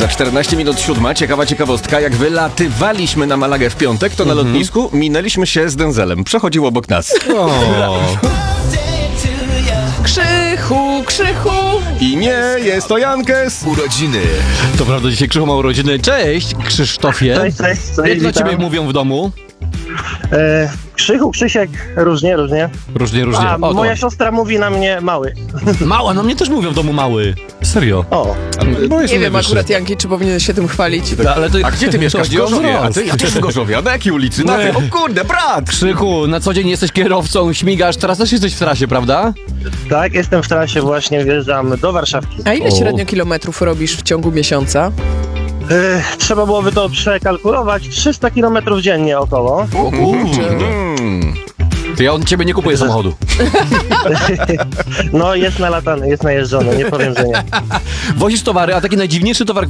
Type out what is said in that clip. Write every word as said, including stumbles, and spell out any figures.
Za czternaście minut siódma, ciekawa ciekawostka, jak wylatywaliśmy na Malagę w piątek, to na Mhm. lotnisku minęliśmy się z Denzelem. Przechodził obok nas. O. Krzychu, Krzychu! I nie, jest to Jankes. Urodziny. To prawda, dzisiaj Krzychu ma urodziny. Cześć, Krzysztofie. Cześć, cześć, cześć, Jak na witam. ciebie mówią w domu? E, Krzychu, Krzysiek, różnie, różnie. Różnie, różnie. A O, to. moja siostra mówi na mnie mały. Mała, no mnie też mówią w domu mały. Serio. O, Bo jest Nie wiem najwyższy. akurat, Janki, czy powinien się tym chwalić. Ale to, A gdzie ty mieszkasz? W to Gorzowie. A wzrost. ty, ja też w Gorzowie. A na jakiej ulicy? Na Nie. tej. O kurde, brat! Krzychu, na co dzień jesteś kierowcą, śmigasz, teraz też jesteś w trasie, prawda? tak, jestem w trasie, właśnie wjeżdżam do Warszawki. A ile O. średnio kilometrów robisz w ciągu miesiąca? E, trzeba byłoby to przekalkulować, trzysta kilometrów dziennie około. O kurczę. Mm. To ja od ciebie nie kupuję samochodu. No jest nalatany, jest najeżdżony, nie powiem, że nie. Wozisz towary, a taki najdziwniejszy towar,